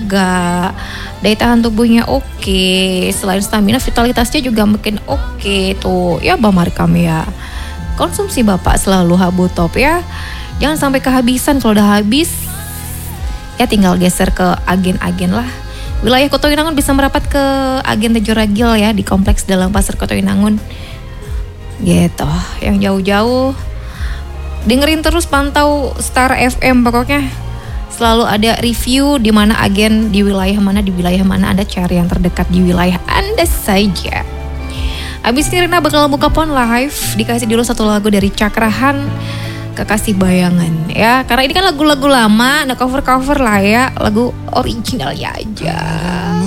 terjaga, daya tahan tubuhnya oke, selain stamina vitalitasnya juga makin oke tuh ya Bang Markam ya. Konsumsi Bapak selalu Habu Top ya, jangan sampai kehabisan. Kalau udah habis ya tinggal geser ke agen-agen lah. Wilayah Kota Winangun bisa merapat ke agen Tejo Ragil ya di kompleks dalam pasar Kota Winangun gitu. Yang jauh-jauh dengerin terus, pantau Star FM, pokoknya selalu ada review di mana agen di wilayah mana Anda cari yang terdekat di wilayah Anda saja. Abis ini Rina bakal buka phone live, dikasih dulu satu lagu dari Cakrahan, Kekasih Bayangan ya. Karena ini kan lagu-lagu lama, ada cover-cover lah ya, lagu originalnya aja.